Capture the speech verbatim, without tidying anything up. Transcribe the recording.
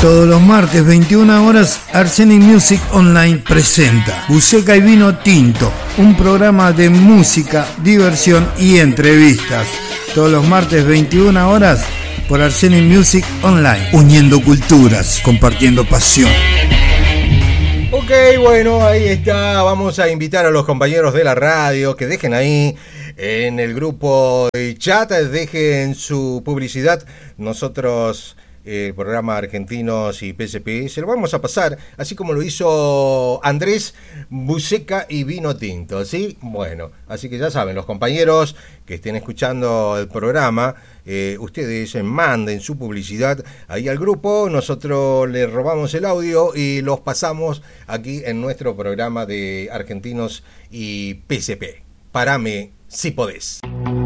Todos los martes, veintiuna horas, Arsenic Music Online presenta Buceca y Vino Tinto, un programa de música, diversión y entrevistas. Todos los martes, veintiuna horas, por Arsenic Music Online, uniendo culturas, compartiendo pasión. Ok, bueno, ahí está. Vamos a invitar a los compañeros de la radio que dejen ahí en el grupo de chat, dejen su publicidad. Nosotros, el programa Argentinos y P S P, se lo vamos a pasar, así como lo hizo Andrés, Buceca y Vino Tinto, ¿sí? Bueno, así que ya saben, los compañeros que estén escuchando el programa, eh, ustedes manden su publicidad ahí al grupo, nosotros les robamos el audio y los pasamos aquí en nuestro programa de Argentinos y P S P. Parame si podés.